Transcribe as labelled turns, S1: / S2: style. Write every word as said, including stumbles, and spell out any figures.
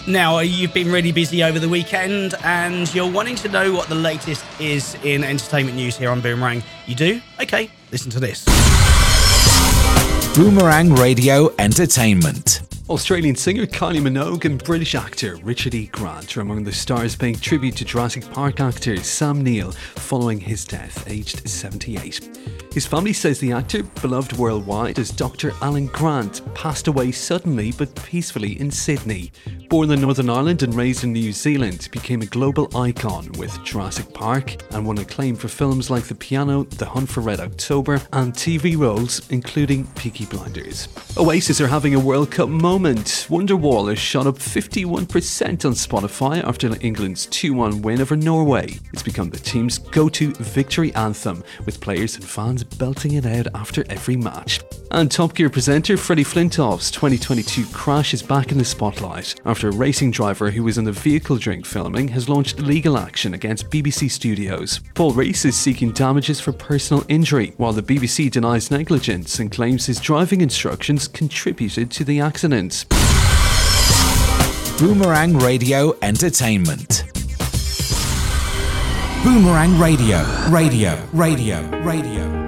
S1: Now, you've been really busy over the weekend and you're wanting to know what the latest is in entertainment news here on Boomerang. You do? Okay, listen to this.
S2: Boomerang Radio Entertainment.
S3: Australian singer Kylie Minogue and British actor Richard E. Grant are among the stars paying tribute to Jurassic Park actor Sam Neill following his death, aged seventy-eight. His family says the actor, beloved worldwide as Doctor Alan Grant, passed away suddenly but peacefully in Sydney. Born in Northern Ireland and raised in New Zealand, became a global icon with Jurassic Park and won acclaim for films like The Piano, The Hunt for Red October and T V roles including Peaky Blinders. Oasis are having a World Cup moment. Wonderwall has shot up fifty-one percent on Spotify after England's two one win over Norway. It's become the team's go-to victory anthem, with players and fans belting it out after every match. And Top Gear presenter Freddie Flintoff's twenty twenty-two crash is back in the spotlight after a racing driver who was in the vehicle during filming has launched legal action against B B C Studios. Paul Rees is seeking damages for personal injury, while the B B C denies negligence and claims his driving instructions contributed to the accident.
S2: Boomerang Radio Entertainment. Boomerang Radio, Radio, Radio, Radio.